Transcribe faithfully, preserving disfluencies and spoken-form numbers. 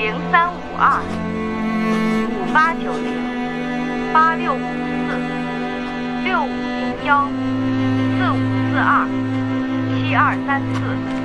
零三五二五八九零八六五四六五零幺四五四二七二三四。